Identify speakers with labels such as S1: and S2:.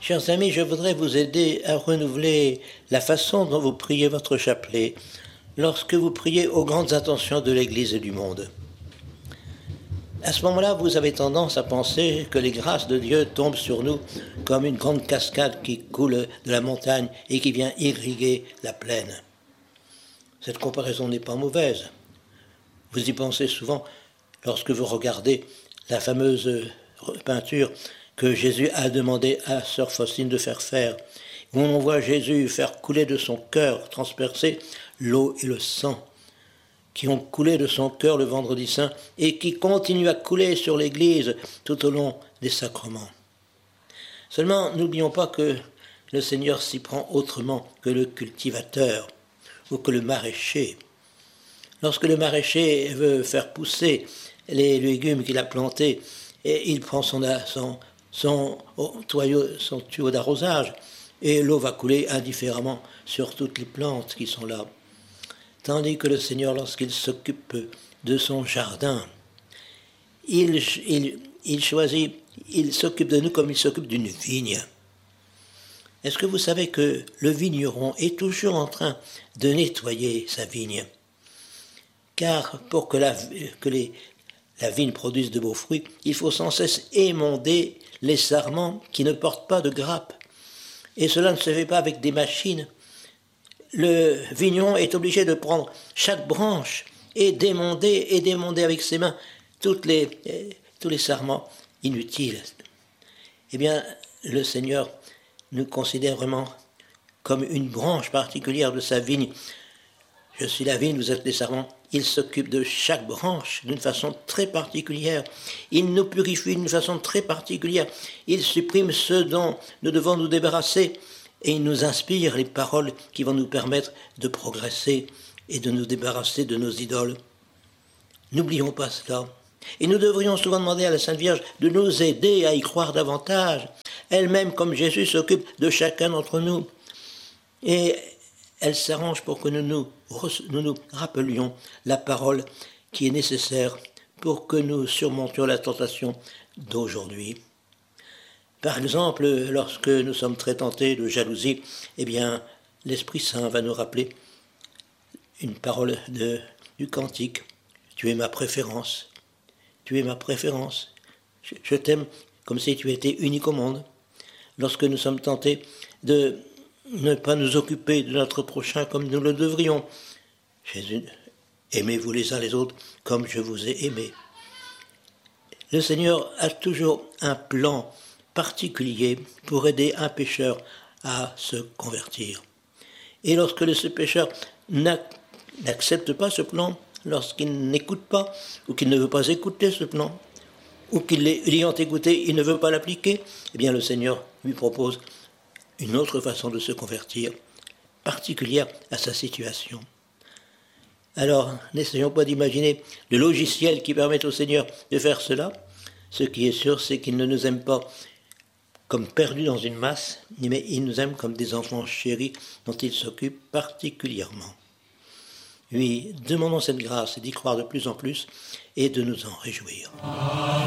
S1: Chers amis, je voudrais vous aider à renouveler la façon dont vous priez votre chapelet lorsque vous priez aux grandes intentions de l'Église et du monde. À ce moment-là, vous avez tendance à penser que les grâces de Dieu tombent sur nous comme une grande cascade qui coule de la montagne et qui vient irriguer la plaine. Cette comparaison n'est pas mauvaise. Vous y pensez souvent lorsque vous regardez la fameuse peinture que Jésus a demandé à sœur Faustine de faire, où on voit Jésus faire couler de son cœur, transpercer l'eau et le sang, qui ont coulé de son cœur le vendredi saint et qui continuent à couler sur l'Église tout au long des sacrements. Seulement, n'oublions pas que le Seigneur s'y prend autrement que le cultivateur ou que le maraîcher. Lorsque le maraîcher veut faire pousser les légumes qu'il a plantés, et il prend son tuyau d'arrosage et l'eau va couler indifféremment sur toutes les plantes qui sont là. Tandis que le Seigneur, lorsqu'il s'occupe de son jardin, il s'occupe de nous comme il s'occupe d'une vigne. Est-ce que vous savez que le vigneron est toujours en train de nettoyer sa vigne? Car pour que la vigne produise de beaux fruits, il faut sans cesse émonder les sarments qui ne portent pas de grappes. Et cela ne se fait pas avec des machines. Le vigneron est obligé de prendre chaque branche et d'émonder avec ses mains tous les sarments inutiles. Eh bien, le Seigneur nous considère vraiment comme une branche particulière de sa vigne. Je suis la vigne, vous êtes les sarments. Il s'occupe de chaque branche d'une façon très particulière. Il nous purifie d'une façon très particulière. Il supprime ce dont nous devons nous débarrasser et il nous inspire les paroles qui vont nous permettre de progresser et de nous débarrasser de nos idoles. N'oublions pas cela. Et nous devrions souvent demander à la Sainte Vierge de nous aider à y croire davantage. Elle-même, comme Jésus, s'occupe de chacun d'entre nous. Et elle s'arrange pour que nous nous rappelions la parole qui est nécessaire pour que nous surmontions la tentation d'aujourd'hui. Par exemple, lorsque nous sommes très tentés de jalousie, eh bien, l'Esprit Saint va nous rappeler une parole du cantique. Tu es ma préférence. Tu es ma préférence. Je t'aime comme si tu étais unique au monde. Lorsque nous sommes tentés de ne pas nous occuper de notre prochain comme nous le devrions. Jésus, aimez-vous les uns les autres comme je vous ai aimé. Le Seigneur a toujours un plan particulier pour aider un pécheur à se convertir. Et lorsque ce pécheur n'accepte pas ce plan, lorsqu'il n'écoute pas, ou qu'il ne veut pas écouter ce plan, ou qu'il l'ayant écouté, il ne veut pas l'appliquer, eh bien le Seigneur lui propose une autre façon de se convertir, particulière à sa situation. Alors, n'essayons pas d'imaginer le logiciel qui permet au Seigneur de faire cela. Ce qui est sûr, c'est qu'il ne nous aime pas comme perdus dans une masse, mais il nous aime comme des enfants chéris dont il s'occupe particulièrement. Oui, demandons cette grâce d'y croire de plus en plus et de nous en réjouir.